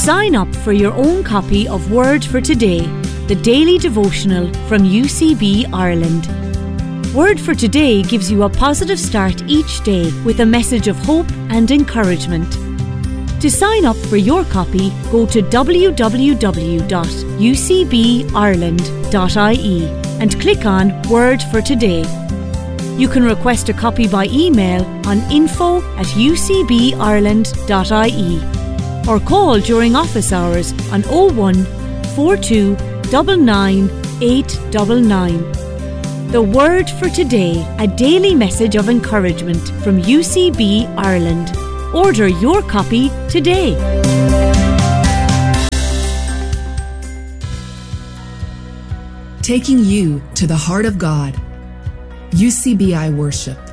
Sign up for your own copy of Word for Today, the daily devotional from UCB Ireland. Word for Today gives you a positive start each day with a message of hope and encouragement. To sign up for your copy, go to www.ucbireland.ie and click on Word for Today. You can request a copy by email on info@ucbireland.ie or call during office hours on 01 42 99 899. The Word for Today, a daily message of encouragement from UCB Ireland. Order your copy today. Taking you to the heart of God. UCBI Worship.